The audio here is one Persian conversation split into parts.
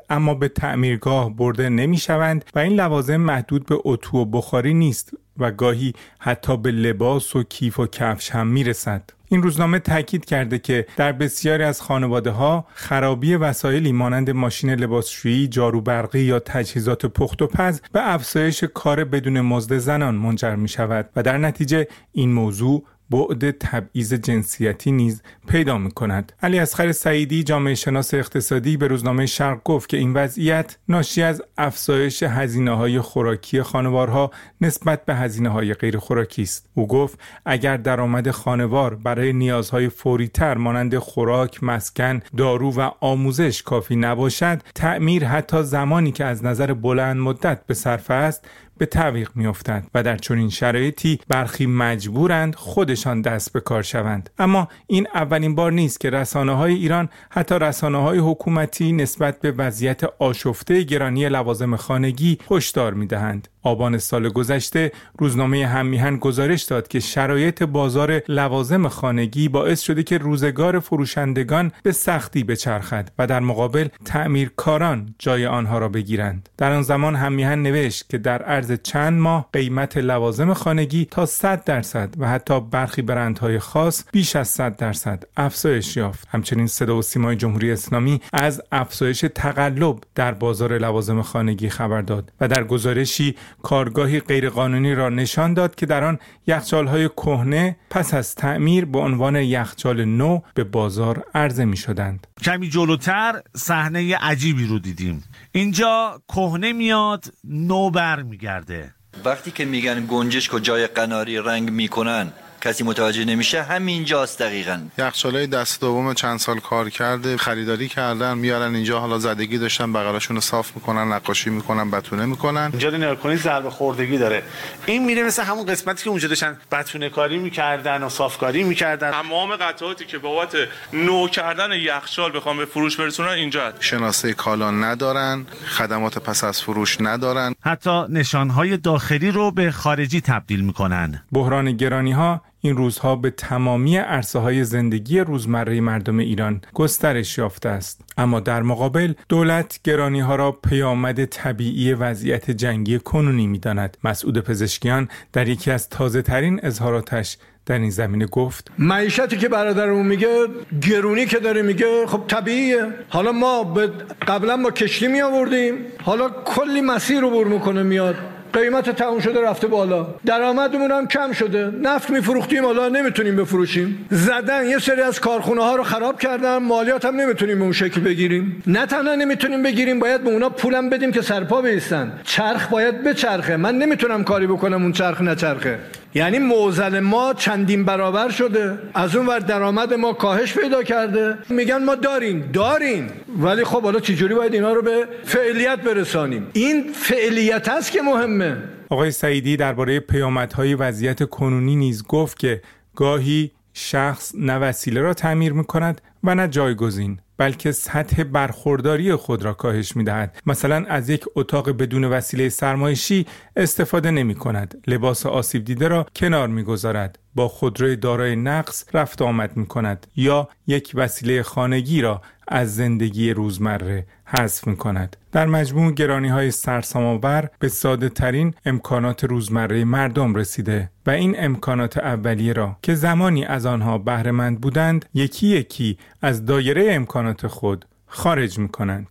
اما به تعمیرگاه برده نمی‌شوند و این لوازم محدود به اتو و بخاری نیست و گاهی حتی به لباس و کیف و کفش هم میرسد. این روزنامه تاکید کرده که در بسیاری از خانواده‌ها خرابی وسایلی مانند ماشین لباسشویی، جارو برقی یا تجهیزات پخت و پز به افزایش کار بدون مزد زنان منجر می‌شود و در نتیجه این موضوع بعد تبعیض جنسیتی نیز پیدا می‌کند. علی اصغر سعیدی، جامعه شناس اقتصادی، به روزنامه شرق گفت که این وضعیت ناشی از افزایش هزینه‌های خوراکی خانوارها نسبت به هزینه‌های غیر خوراکی است. او گفت اگر درآمد خانوار برای نیازهای فوری‌تر مانند خوراک، مسکن، دارو و آموزش کافی نباشد، تعمیر حتی زمانی که از نظر بلند مدت به صرفه است به تعویق می‌افتد و در چنین شرایطی برخی مجبورند خودشان دست به کار شوند. اما این اولین بار نیست که رسانه‌های ایران، حتی رسانه‌های حکومتی، نسبت به وضعیت آشفته گرانی لوازم خانگی هشدار می‌دهند. آبان سال گذشته روزنامه هممیهن گزارش داد که شرایط بازار لوازم خانگی باعث شده که روزگار فروشندگان به سختی بچرخد و در مقابل تعمیرکاران جای آنها را بگیرند. در آن زمان هممیهن نوشت که در عرض چند ماه قیمت لوازم خانگی تا 100% و حتی برخی برندهای خاص بیش از 100% افزایش یافت. همچنین صدا و سیمای جمهوری اسلامی از افزایش تقلب در بازار لوازم خانگی خبر داد و در گزارشی کارگاهی غیرقانونی را نشان داد که در آن یخچال‌های کهنه پس از تعمیر به عنوان یخچال نو به بازار عرضه می‌شدند. کمی جلوتر صحنه عجیبی رو دیدیم. اینجا کهنه میاد، نو برمیگرده. وقتی که میگن گنجشک و جای قناری رنگ میکنن کسی متوجه نمیشه، همینجاست دقیقاً. یخچالای دست دوم چند سال کار کرده، خریداری کردن، میارن اینجا، حالا زدگی داشتن، بغلاشون رو صاف میکنن، نقاشی میکنن، بتونه میکنن. اینجا رو نگاه کنید ضربه خوردگی داره. این میره مثل همون قسمتی که اونجا داشتن بتونه کاری میکردن و صافکاری میکردن. تمام قطعاتی که بابت نو کردن یخچال بخوام به فروش برسونن اینجا. شناسه کالا ندارن، خدمات پس از فروش ندارن. حتی نشانهای داخلی رو به خارجی تبدیل میکنن. بحران گرانی‌ها این روزها به تمامی عرصه‌های زندگی روزمره مردم ایران گسترش یافته است. اما در مقابل دولت گرانی‌ها را پیامد طبیعی وضعیت جنگی کنونی می‌داند. مسعود پزشکیان در یکی از تازه‌ترین اظهاراتش در این زمینه گفت معیشتی که برادرمون میگه، گرونی که داره میگه، خب طبیعیه. حالا ما قبلا با کشتی می آوردیم، حالا کلی مسیر رو بر میکنه میاد، قیمت تموم شده رفته بالا، درآمدمون هم کم شده، نفت میفروختیم حالا نمیتونیم بفروشیم، زدن یه سری از کارخونه ها رو خراب کردن، مالیات هم نمیتونیم به اون شکل بگیریم. نه تنها نمیتونیم بگیریم، باید به اونا پولم بدیم که سرپا بایستن. چرخ باید بچرخه، من نمیتونم کاری بکنم اون چرخ نچرخه. یعنی معضل ما چندین برابر شده، از اون ور درآمد ما کاهش پیدا کرده. میگن ما داریم ولی خب حالا چجوری باید اینا رو به فعالیت برسانیم؟ این فعالیت است که مهمه. آقای سعیدی درباره پیامدهای وضعیت کنونی نیز گفت که گاهی شخص نه وسیله را تعمیر می‌کند و نه جایگزین، بلکه سطح برخورداری خود را کاهش می‌دهد. مثلا از یک اتاق بدون وسیله سرمایشی استفاده نمی‌کند، لباس آسیب دیده را کنار می‌گذارد، با خودروی دارای نقص رفت آمد می‌کند یا یک وسیله خانگی را از زندگی روزمره حذف می‌کند. در مجموع گرانی‌های سرسام‌آور به ساده‌ترین امکانات روزمره مردم رسیده و این امکانات اولیه را که زمانی از آنها بهره مند بودند یکی یکی از دایره امکانات خود خارج می‌کنند.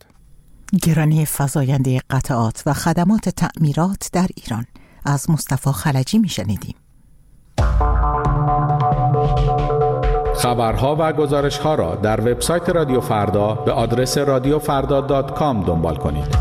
گرانی فزاینده قطعات و خدمات تعمیرات در ایران از مصطفی خلجی می‌شنیدیم. خبرها و گزارش‌ها را در وبسایت رادیو فردا به آدرس radiofarda.com دنبال کنید.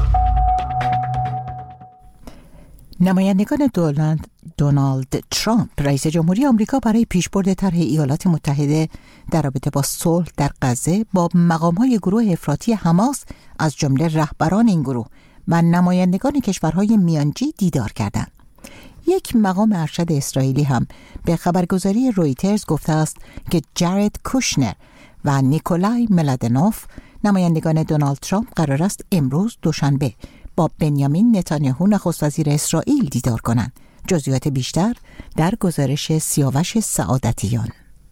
نمایندگان دونالد ترامپ رئیس جمهوری آمریکا برای پیشبرد طرح ایالات متحده در رابطه با صلح در غزه با مقام‌های گروه افراطی حماس از جمله رهبران این گروه و نمایندگان کشورهای میانجی دیدار کردند. یک مقام ارشد اسرائیلی هم به خبرگزاری رویترز گفته است که جارد کوشنر و نیکولای ملادنوف نمایندگان دونالد ترامپ قرار است امروز دوشنبه با بنیامین نتانیاهو نخست وزیر اسرائیل دیدار کنند. جزئیات بیشتر در گزارش سیاوش سعادتیان.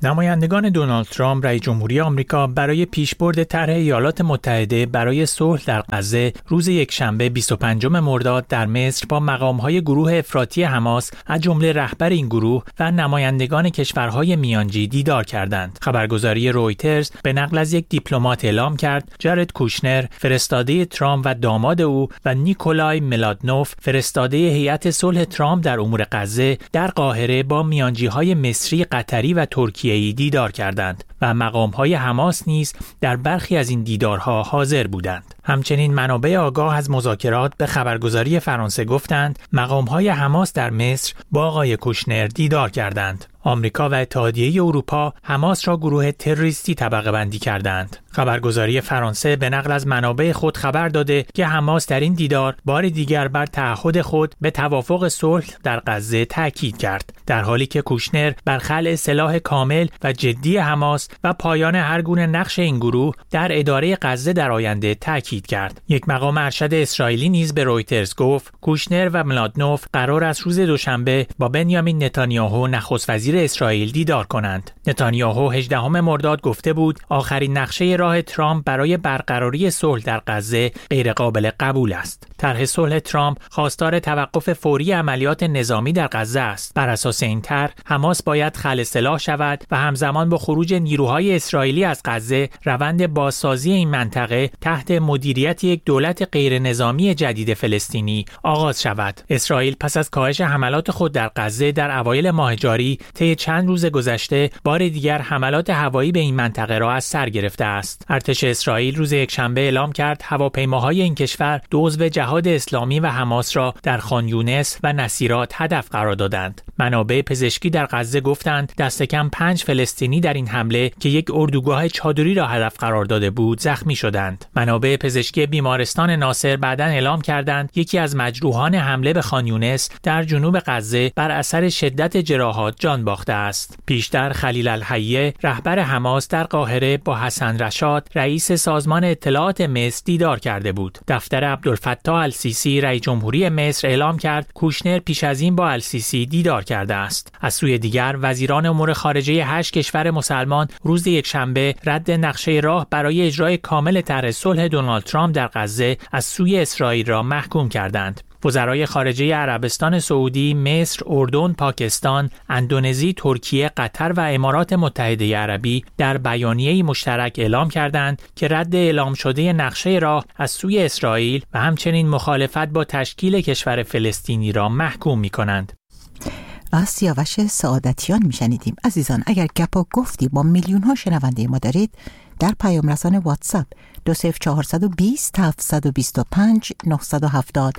نمایندگان دونالد ترامپ رئیس جمهوری آمریکا برای پیشبرد طرح ایالات متحده برای صلح در غزه روز یکشنبه 25 مرداد در مصر با مقام‌های گروه افراطی حماس از جمله رهبر این گروه و نمایندگان کشورهای میانجی دیدار کردند. خبرگزاری رویترز به نقل از یک دیپلمات اعلام کرد جارد کوشنر فرستاده ترامپ و داماد او و نیکولای ملادنوف فرستاده هیئت صلح ترامپ در امور غزه در قاهره با میانجی‌های مصری، قطری و ترکیه‌ای دیدار کردند و مقام‌های حماس نیز در برخی از این دیدارها حاضر بودند. همچنین منابع آگاه از مذاکرات به خبرگزاری فرانسه گفتند مقام‌های حماس در مصر با آقای کوشنر دیدار کردند. آمریکا و اتحادیه اروپا حماس را گروه تروریستی طبقه بندی کردند. خبرگزاری فرانسه به نقل از منابع خود خبر داده که حماس در این دیدار بار دیگر بر تعهد خود به توافق صلح در غزه تاکید کرد، در حالی که کوشنر بر خلع سلاح کامل و جدی حماس و پایان هر گونه نقش این گروه در اداره غزه در آینده تاکید کرد. یک مقام ارشد اسرائیلی نیز به رویترز گفت کوشنر و ملادنوف قرار است روز دوشنبه با بنیامین نتانیاهو نخست وزیر اسرائیل دیدار کنند. نتانیاهو 18 مرداد گفته بود آخرین نقشه راه ترامپ برای برقراری صلح در غزه غیرقابل قبول است. طرح صلح ترامپ خواستار توقف فوری عملیات نظامی در غزه است. بر اساس این طرح حماس باید خلع سلاح شود و همزمان با خروج نیروهای اسرائیلی از غزه روند بازسازی این منطقه تحت مدیریت یک دولت غیر نظامی جدید فلسطینی آغاز شود. اسرائیل پس از کاهش حملات خود در غزه در اوایل ماه جاری طی چند روز گذشته بار دیگر حملات هوایی به این منطقه را از سر گرفته است. ارتش اسرائیل روز یکشنبه اعلام کرد هواپیماهای این کشور عضو جهاد اسلامی و حماس را در خان یونس و نصیرات هدف قرار دادند. منابع پزشکی در غزه گفتند دست کم 5 فلسطینی در این حمله که یک اردوگاه چادری را هدف قرار داده بود زخمی شدند. منابع پزشکی بیمارستان ناصر بعداً اعلام کردند یکی از مجروحان حمله به خان یونس در جنوب غزه بر اثر شدت جراحات جان باخته است. پیشتر خلیل الحیه رهبر حماس در قاهره با حسن رشاد رئیس سازمان اطلاعات مصر دیدار کرده بود. دفتر عبدالفتاح السیسی رئیس جمهوری مصر اعلام کرد کوشنر پیش از این با السیسی دیدار کرده است. از سوی دیگر وزیران امور خارجه 8 کشور مسلمان روز یکشنبه رد نقشه راه برای اجرای کامل طرح صلح دونالد ترامپ در غزه از سوی اسرائیل را محکوم کردند. وزرای خارجه عربستان سعودی، مصر، اردن، پاکستان، اندونزی، ترکیه، قطر و امارات متحده عربی در بیانیه‌ای مشترک اعلام کردند که رد اعلام شده نقشه راه از سوی اسرائیل و همچنین مخالفت با تشکیل کشور فلسطینی را محکوم می‌کنند. از سیاوش سعادتیان میشنیدیم. عزیزان اگر گپا گفتی با میلیون ها شنونده ما دارید در پیام رسان واتساپ 20420 725 970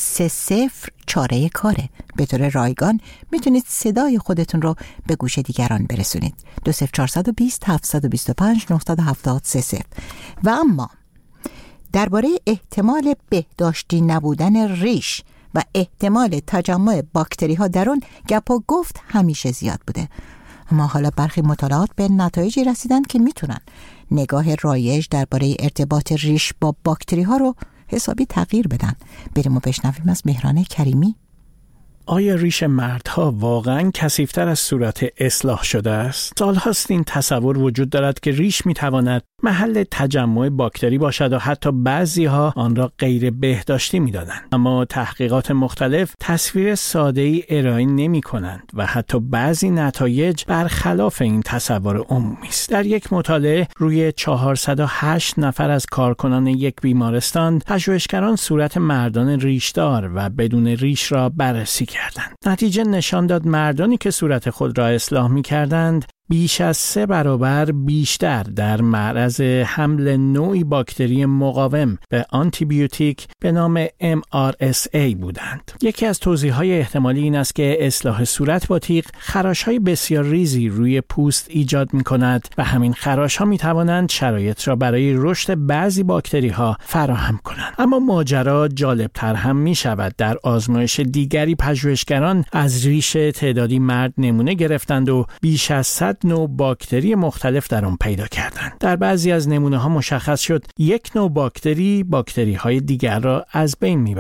30 چاره کاره به طور رایگان میتونید صدای خودتون رو به گوش دیگران برسونید 20420 725 970 30 و اما درباره احتمال بهداشتی نبودن ریش و احتمال تجمع باکتری ها در اون گپ و گفت همیشه زیاد بوده، اما حالا برخی مطالعات به نتایجی رسیدن که میتونن نگاه رایج درباره ارتباط ریش با باکتری ها رو حسابی تغییر بدن. بریم و بشنویم از مهران کریمی. آیا ریش مردها واقعاً کثیف‌تر از صورت اصلاح شده است؟ سال‌هاست این تصور وجود دارد که ریش می‌تواند محل تجمع باکتری باشد و حتی بعضی‌ها آن را غیر بهداشتی می‌دانند. اما تحقیقات مختلف تصویر ساده‌ای ارائه نمی‌کنند و حتی بعضی نتایج برخلاف این تصور عمومی است. در یک مطالعه روی 408 نفر از کارکنان یک بیمارستان، پژوهشگران صورت مردان ریشدار و بدون ریش را بررسی کردند. نتیجه نشان داد مردانی که صورت خود را اصلاح می‌کردند بیش از 3 برابر بیشتر در معرض حمل نوعی باکتری مقاوم به آنتیبیوتیک به نام MRSA بودند. یکی از توضیح‌های احتمالی این است که اصلاح صورت با تیغ خراش‌های بسیار ریزی روی پوست ایجاد می‌کند و همین خراش‌ها می‌توانند شرایط را برای رشد بعضی باکتری‌ها فراهم کنند. اما ماجرا جالب‌تر هم می‌شود. در آزمایش دیگری پژوهشگران از ریش تعدادی مرد نمونه گرفتند و بیش از 100 نوع باکتری مختلف در آن پیدا کردند. در بعضی از نمونه‌ها مشخص شد یک نوع باکتری های دیگر را از بین میبرد.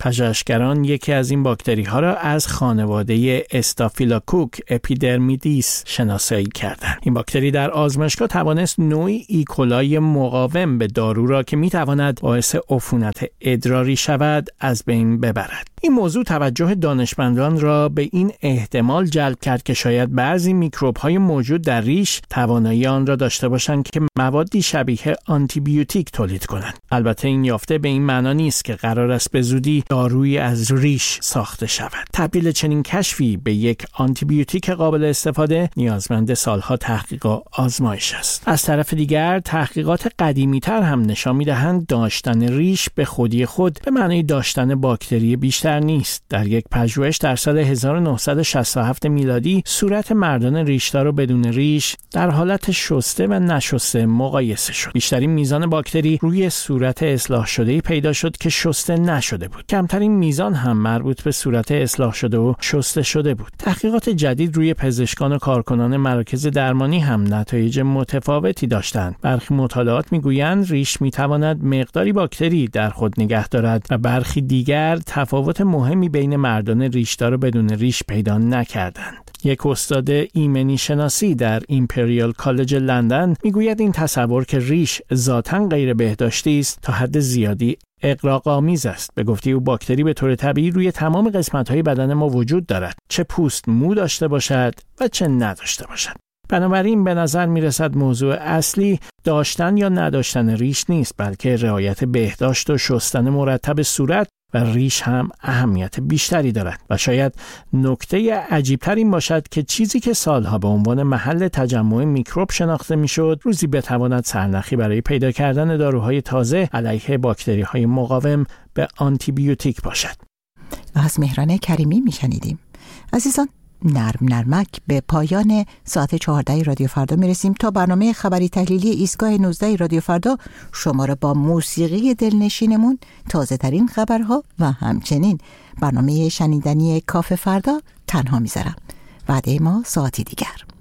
پژوهشگران یکی از این باکتری ها را از خانواده استافیلوکوک اپیدرمیدیس شناسایی کردند. این باکتری در آزمایشگاه توانست نوعی ایکولای مقاوم به دارو را که میتواند باعث عفونت ادراری شود از بین ببرد. این موضوع توجه دانشمندان را به این احتمال جلب کرد که شاید بعضی میکروب‌های موجود در ریش توانایی آن را داشته باشند که موادی شبیه آنتیبیوتیک تولید کنند. البته این یافته به این معنا نیست که قرار است به زودی دارویی از ریش ساخته شود. تبدیل چنین کشفی به یک آنتیبیوتیک قابل استفاده نیازمند سالها تحقیق و آزمایش است. از طرف دیگر تحقیقات قدیمی‌تر هم نشان می‌دهند داشتن ریش به خودی خود به معنی داشتن باکتری بیشتر نیست. در یک پژوهش در سال 1967 میلادی صورت مردان ریشدار و بدون ریش در حالت شسته و نشسته مقایسه شد. بیشترین میزان باکتری روی صورت اصلاح شده‌ای پیدا شد که شسته نشده بود. کمترین میزان هم مربوط به صورت اصلاح شده و شسته شده بود. تحقیقات جدید روی پزشکان و کارکنان مراکز درمانی هم نتایج متفاوتی داشتند. برخی مطالعات میگویند ریش میتواند مقداری باکتری در خود نگه دارد و برخی دیگر تفاوت مهمی بین مردان ریشدار و بدون ریش پیدا نکردند. یک استاد ایمنی شناسی در ایمپریال کالج لندن میگوید این تصور که ریش ذاتاً غیر بهداشتی است تا حد زیادی اغراق‌آمیز است. به گفته او باکتری به طور طبیعی روی تمام قسمت‌های بدن ما وجود دارد، چه پوست مو داشته باشد و چه نداشته باشد. بنابراین به نظر میرسد موضوع اصلی داشتن یا نداشتن ریش نیست، بلکه رعایت بهداشت و شستن مرتب صورت و ریش هم اهمیت بیشتری دارد و شاید نکته عجیبتر این باشد که چیزی که سالها به عنوان محل تجمع میکروب شناخته میشد روزی بتواند سرنخی برای پیدا کردن داروهای تازه علیه باکتری‌های مقاوم به آنتیبیوتیک باشد. از مهران کریمی میشنیدیم. عزیزان، نرمک به پایان ساعت 14 رادیو فردا میرسیم. تا برنامه خبری تحلیلی ایستگاه 19 رادیو فردا شما را با موسیقی دلنشینمون، تازه ترین خبرها و همچنین برنامه شنیدنی کافه فردا تنها میذارم. وعده ما ساعتی دیگر.